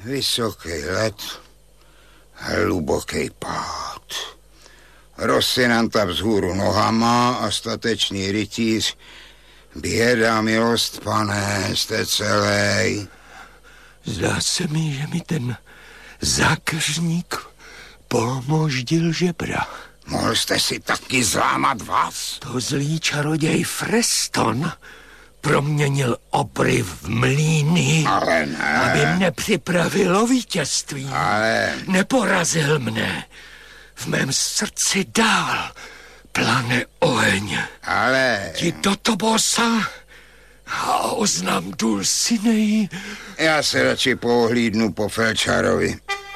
Vysoký let, hluboký pád. Rosinanta vzhůru nohama a statečný rytíř. Běda, milost, pane, jste celej. Zdá se mi, že mi ten zákeřník polmoždil žebra. Mohl jste si taky zlámat vás? To zlý čaroděj Freston proměnil obry v mlýny, ale ne. Aby mne připravil o vítězství. Ale neporazil mne. V mém srdci dál plane oheň. Ale Ti do Tobosa a oznam Dulcinei. já se radši pohlídnu po felčarovi.